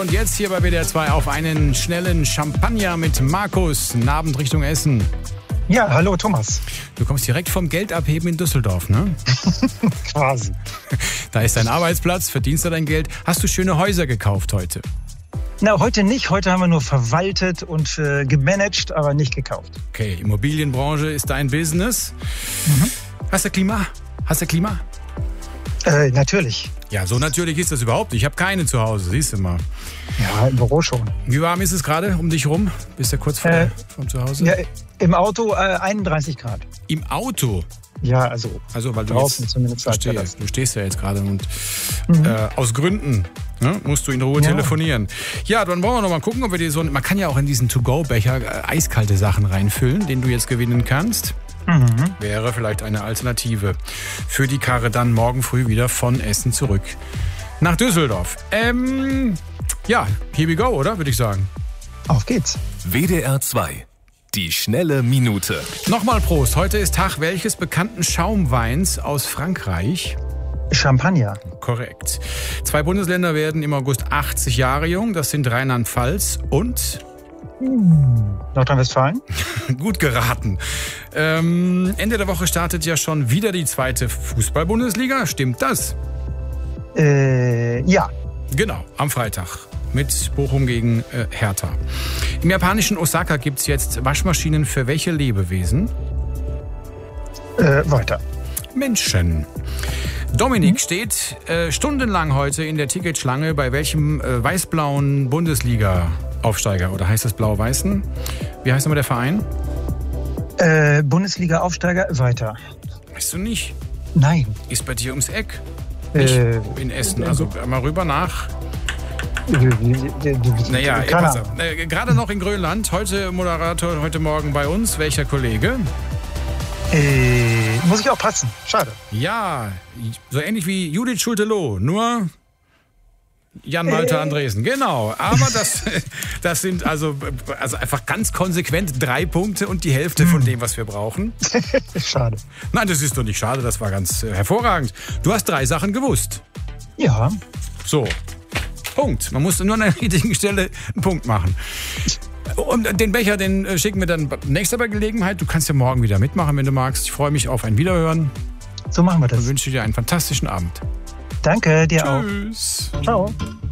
Und jetzt hier bei WDR 2 auf einen schnellen Champagner mit Markus. Guten Abend Richtung Essen. Ja, hallo Thomas. Du kommst direkt vom Geldabheben in Düsseldorf, ne? Quasi. Da ist dein Arbeitsplatz, verdienst du dein Geld. Hast du schöne Häuser gekauft heute? Na, heute nicht. Heute haben wir nur verwaltet und gemanagt, aber nicht gekauft. Okay, Immobilienbranche ist dein Business. Hast du Klima? Natürlich. Ja, so natürlich ist das überhaupt nicht. Ich habe keine zu Hause, siehst du mal. Ja, im Büro schon. Wie warm ist es gerade um dich rum? Bist du kurz vom Zuhause? Ja, im Auto 31 Grad. Im Auto? Ja, also weil du draußen jetzt, zumindest. Du stehst ja jetzt gerade und aus Gründen musst du in Ruhe telefonieren. Ja, dann wollen wir noch mal gucken, ob wir dir man kann ja auch in diesen To-Go-Becher eiskalte Sachen reinfüllen, den du jetzt gewinnen kannst. Wäre vielleicht eine Alternative für die Karre dann morgen früh wieder von Essen zurück nach Düsseldorf. Ja, here we go, oder? Würde ich sagen. Auf geht's. WDR 2. Die schnelle Minute. Nochmal Prost. Heute ist Tag welches bekannten Schaumweins aus Frankreich? Champagner. Korrekt. 2 Bundesländer werden im August 80 Jahre jung. Das sind Rheinland-Pfalz und Nordrhein-Westfalen. Gut geraten. Ende der Woche startet ja schon wieder die 2. Fußball-Bundesliga. Stimmt das? Ja. Genau, am Freitag. Mit Bochum gegen Hertha. Im japanischen Osaka gibt es jetzt Waschmaschinen für welche Lebewesen? Weiter. Menschen. Dominik steht stundenlang heute in der Ticketschlange bei welchem weiß-blauen Bundesliga-Aufsteiger? Oder heißt das Blau-Weißen? Wie heißt nochmal der Verein? Bundesliga-Aufsteiger, weiter. Weißt du nicht? Nein. Ist bei dir ums Eck? Nicht in Essen. Also mal rüber nach. Naja, pass auf. Gerade noch in Grönland. Heute Moderator, heute Morgen bei uns. Welcher Kollege? Muss ich auch passen. Schade. Ja, so ähnlich wie Judith Schulte-Loh, nur Jan-Malte Andresen. Genau, aber das sind also einfach ganz konsequent 3 Punkte und die Hälfte von dem, was wir brauchen. Schade. Nein, das ist doch nicht schade, das war ganz hervorragend. Du hast 3 Sachen gewusst. Ja. So, Punkt. Man musste nur an der richtigen Stelle einen Punkt machen. Und den Becher, den schicken wir dann nächster bei Gelegenheit. Du kannst ja morgen wieder mitmachen, wenn du magst. Ich freue mich auf ein Wiederhören. So machen wir das. Und wünsche dir einen fantastischen Abend. Danke, dir auch. Tschüss. Ciao.